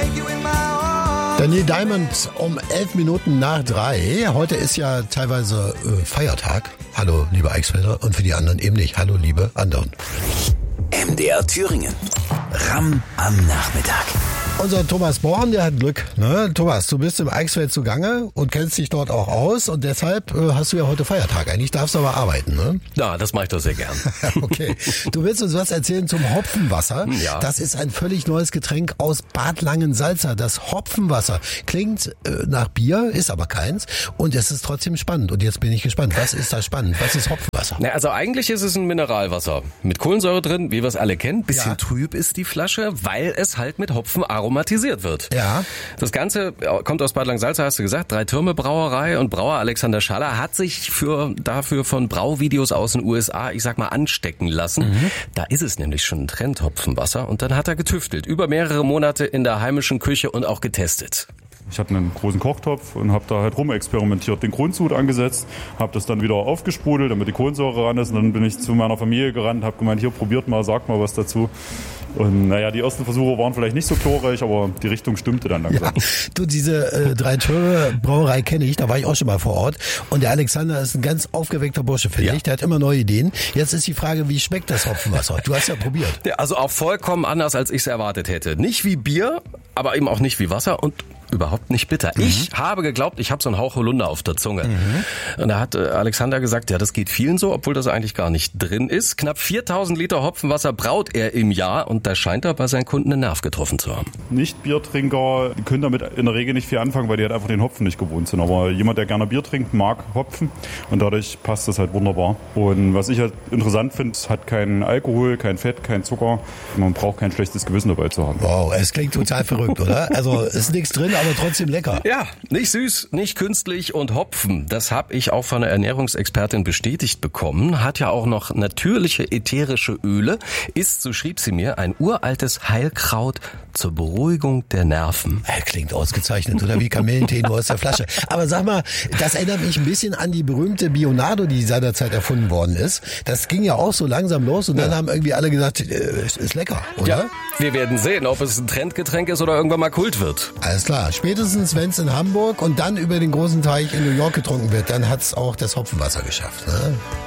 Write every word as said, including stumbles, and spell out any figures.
Der Neil Diamond um elf Minuten nach drei. Heute ist ja teilweise äh, Feiertag. Hallo, liebe Eichsfelder. Und für die anderen eben nicht. Hallo, liebe anderen. M D R Thüringen. Ram am Nachmittag. Unser Thomas Born, der hat Glück. Ne? Thomas, du bist im Eichsfeld zugange und kennst dich dort auch aus. Und deshalb äh, hast du ja heute Feiertag. Eigentlich darfst du aber arbeiten, ne? Ja, das mache ich doch sehr gern. Okay. Du willst uns was erzählen zum Hopfenwasser. Ja. Das ist ein völlig neues Getränk aus Bad Langensalza. Das Hopfenwasser klingt äh, nach Bier, ist aber keins. Und es ist trotzdem spannend. Und jetzt bin ich gespannt. Was ist da spannend? Was ist Hopfenwasser? Na, also eigentlich ist es ein Mineralwasser mit Kohlensäure drin, wie wir es alle kennen. Bisschen Ja. trüb ist die Flasche, weil es halt mit Hopfen aromatisiert wird. Ja. Das Ganze kommt aus Bad Langensalza, hast du gesagt, Drei Türme Brauerei, und Brauer Alexander Schaller hat sich für dafür von Brauvideos aus den U S A, ich sag mal, anstecken lassen. Mhm. Da ist es nämlich schon ein Trend, Hopfenwasser, und dann hat er getüftelt, über mehrere Monate in der heimischen Küche und auch getestet. Ich hatte einen großen Kochtopf und habe da halt rumexperimentiert, den Grundsud angesetzt, habe das dann wieder aufgesprudelt, damit die Kohlensäure ran ist, und dann bin ich zu meiner Familie gerannt, habe gemeint, hier, probiert mal, sagt mal was dazu. Und naja, die ersten Versuche waren vielleicht nicht so glorreich, aber die Richtung stimmte dann langsam. Ja, du, diese äh, Drei Türme Brauerei kenne ich, da war ich auch schon mal vor Ort. Und der Alexander ist ein ganz aufgeweckter Bursche, finde Ja. ich. Der hat immer neue Ideen. Jetzt ist die Frage, wie schmeckt das Hopfenwasser? Du hast ja probiert. Ja, also auch vollkommen anders, als ich es erwartet hätte. Nicht wie Bier, aber eben auch nicht wie Wasser und überhaupt nicht bitter. Mhm. Ich habe geglaubt, ich habe so einen Hauch Holunder auf der Zunge. Mhm. Und da hat äh, Alexander gesagt, ja, das geht vielen so, obwohl das eigentlich gar nicht drin ist. Knapp viertausend Liter Hopfenwasser braut er im Jahr, und da scheint er bei seinen Kunden einen Nerv getroffen zu haben. Nicht-Biertrinker können damit in der Regel nicht viel anfangen, weil die halt einfach den Hopfen nicht gewohnt sind. Aber jemand, der gerne Bier trinkt, mag Hopfen, und dadurch passt das halt wunderbar. Und was ich halt interessant finde, es hat keinen Alkohol, kein Fett, kein Zucker. Man braucht kein schlechtes Gewissen dabei zu haben. Wow, es klingt total verrückt, oder? Also ist nichts drin, aber trotzdem lecker. Ja, nicht süß, nicht künstlich, und Hopfen, das habe ich auch von einer Ernährungsexpertin bestätigt bekommen, hat ja auch noch natürliche ätherische Öle, ist, so schrieb sie mir, ein uraltes Heilkraut zur Beruhigung der Nerven. Äh, Klingt ausgezeichnet, oder wie Kamillentee nur aus der Flasche. Aber sag mal, das erinnert mich ein bisschen an die berühmte Bionado, die seinerzeit erfunden worden ist. Das ging ja auch so langsam los, und dann haben irgendwie alle gesagt, äh, ist, ist lecker, oder? Ja, wir werden sehen, ob es ein Trendgetränk ist oder irgendwann mal Kult wird. Alles klar. Spätestens, wenn es in Hamburg und dann über den großen Teich in New York getrunken wird, dann hat's auch das Hopfenwasser geschafft. Ne?